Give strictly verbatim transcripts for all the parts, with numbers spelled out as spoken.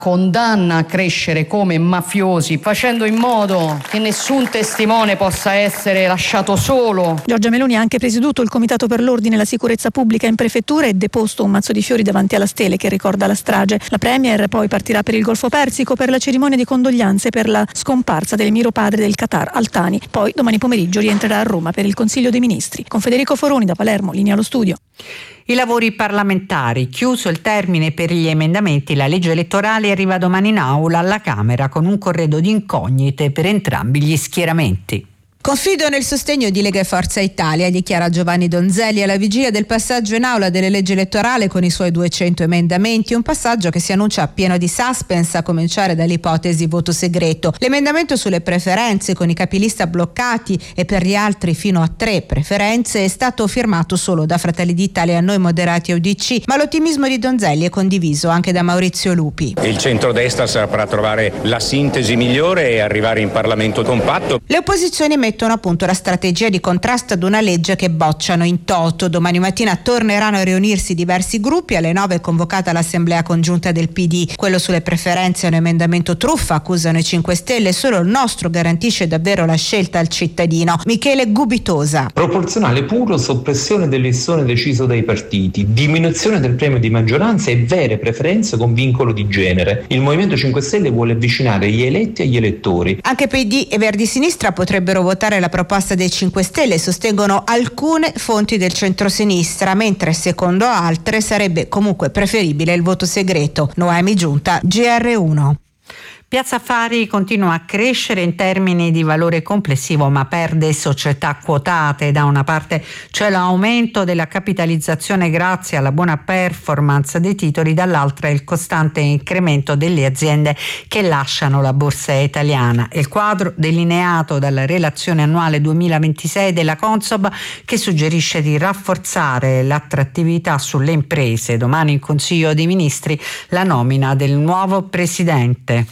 condanna a crescere come mafiosi, facendo in modo che nessun testimone possa essere lasciato solo. Giorgia Meloni ha anche presieduto il Comitato per l'Ordine e la Sicurezza Pubblica in prefettura e deposto un mazzo di fiori davanti alla stele che ricorda la strage. La Premier poi partirà per il Golfo Persico per la cerimonia di condoglianze per la scomparsa dell'emiro padre del Qatar, Al Thani. Poi domani pomeriggio rientrerà a Roma per il Consiglio dei Ministri. Con Federico Foroni da Palermo, linea allo studio. I lavori parlamentari. Chiuso il termine per gli emendamenti, la legge elettorale arriva domani in aula alla Camera con un corredo di incognite per entrambi gli schieramenti. Confido nel sostegno di Lega e Forza Italia, dichiara Giovanni Donzelli alla vigilia del passaggio in aula delle leggi elettorali con i suoi duecento emendamenti, un passaggio che si annuncia pieno di suspense a cominciare dall'ipotesi voto segreto. L'emendamento sulle preferenze con i capilista bloccati e per gli altri fino a tre preferenze è stato firmato solo da Fratelli d'Italia, Noi Moderati e U D C, ma l'ottimismo di Donzelli è condiviso anche da Maurizio Lupi. Il centrodestra saprà trovare la sintesi migliore e arrivare in Parlamento compatto. Le opposizioni mettono a punto la strategia di contrasto ad una legge che bocciano in toto. Domani mattina torneranno a riunirsi diversi gruppi. Alle nove è convocata l'assemblea congiunta del P D. Quello sulle preferenze è un emendamento truffa, accusano i cinque Stelle. Solo il nostro garantisce davvero la scelta al cittadino. Michele Gubitosa. Proporzionale puro, soppressione del listone deciso dai partiti, diminuzione del premio di maggioranza e vere preferenze con vincolo di genere. Il Movimento cinque Stelle vuole avvicinare gli eletti agli elettori. Anche P D e Verdi Sinistra potrebbero votare la proposta dei cinque Stelle, sostengono alcune fonti del centrosinistra, mentre secondo altre sarebbe comunque preferibile il voto segreto. Noemi Giunta, G R uno. Piazza Affari continua a crescere in termini di valore complessivo, ma perde società quotate. Da una parte c'è l'aumento della capitalizzazione grazie alla buona performance dei titoli, dall'altra il costante incremento delle aziende che lasciano la borsa italiana. Il quadro delineato dalla relazione annuale duemilaventisei della Consob, che suggerisce di rafforzare l'attrattività sulle imprese. Domani in Consiglio dei Ministri la nomina del nuovo presidente.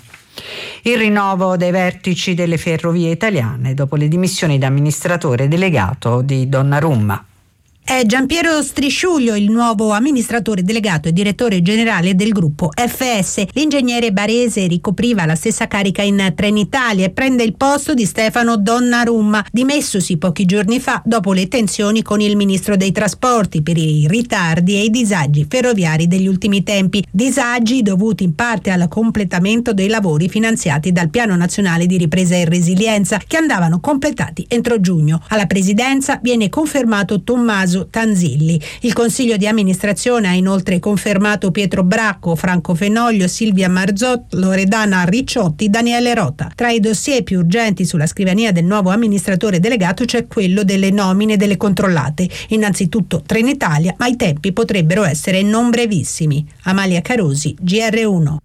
Il rinnovo dei vertici delle ferrovie italiane dopo le dimissioni da amministratore delegato di Donnarumma. È Giampiero Strisciuglio il nuovo amministratore delegato e direttore generale del gruppo F S. L'ingegnere barese ricopriva la stessa carica in Trenitalia e prende il posto di Stefano Donnarumma, dimessosi pochi giorni fa dopo le tensioni con il ministro dei trasporti per i ritardi e i disagi ferroviari degli ultimi tempi. Disagi dovuti in parte al completamento dei lavori finanziati dal Piano Nazionale di Ripresa e Resilienza, che andavano completati entro giugno. Alla presidenza viene confermato Tommaso Tanzilli. Il consiglio di amministrazione ha inoltre confermato Pietro Bracco, Franco Fenoglio, Silvia Marzot, Loredana Ricciotti, Daniele Rota. Tra i dossier più urgenti sulla scrivania del nuovo amministratore delegato c'è quello delle nomine delle controllate. Innanzitutto Trenitalia, ma i tempi potrebbero essere non brevissimi. Amalia Carosi, G R uno.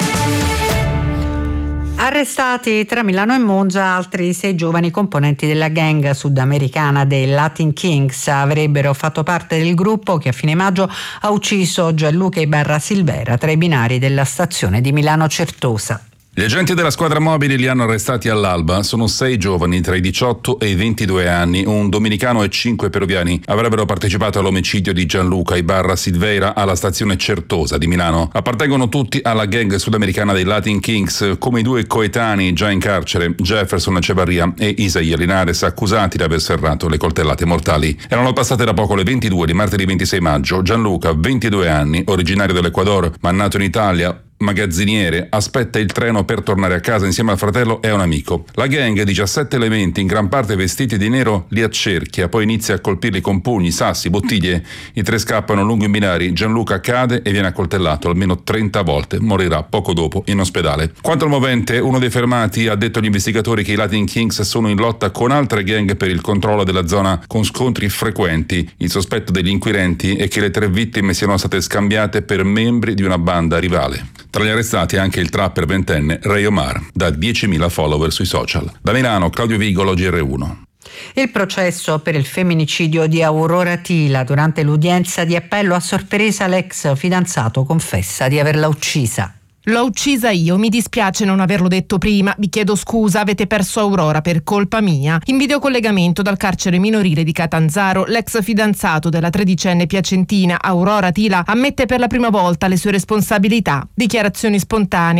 Arrestati tra Milano e Monza altri sei giovani componenti della gang sudamericana dei Latin Kings. Avrebbero fatto parte del gruppo che a fine maggio ha ucciso Gianluca Ibarra Silvera tra i binari della stazione di Milano Certosa. Gli agenti della squadra mobili li hanno arrestati all'alba. Sono sei giovani tra i diciotto e i ventidue anni, un dominicano e cinque peruviani. Avrebbero partecipato all'omicidio di Gianluca Ibarra Silveira alla stazione Certosa di Milano. Appartengono tutti alla gang sudamericana dei Latin Kings, come i due coetanei già in carcere, Jefferson Echevarria e Isaia Linares, accusati di aver serrato le coltellate mortali. Erano passate da poco le ventidue di martedì ventisei maggio. Gianluca, ventidue anni, originario dell'Ecuador, ma nato in Italia, magazziniere, aspetta il treno per tornare a casa insieme al fratello e a un amico. La gang, diciassette elementi, in gran parte vestiti di nero, li accerchia, poi inizia a colpirli con pugni, sassi, bottiglie. I tre scappano lungo i binari. Gianluca cade e viene accoltellato almeno trenta volte. Morirà poco dopo in ospedale. Quanto al movente, uno dei fermati ha detto agli investigatori che i Latin Kings sono in lotta con altre gang per il controllo della zona, con scontri frequenti. Il sospetto degli inquirenti è che le tre vittime siano state scambiate per membri di una banda rivale. Tra gli arrestati anche il trapper ventenne Ray Omar, da diecimila follower sui social. Da Milano, Claudio Vigolo, G R uno. Il processo per il femminicidio di Aurora Tila. Durante l'udienza di appello a sorpresa l'ex fidanzato confessa di averla uccisa. L'ho uccisa io, mi dispiace non averlo detto prima, vi chiedo scusa, avete perso Aurora per colpa mia. In videocollegamento dal carcere minorile di Catanzaro, l'ex fidanzato della tredicenne piacentina Aurora Tila ammette per la prima volta le sue responsabilità. Dichiarazioni spontanee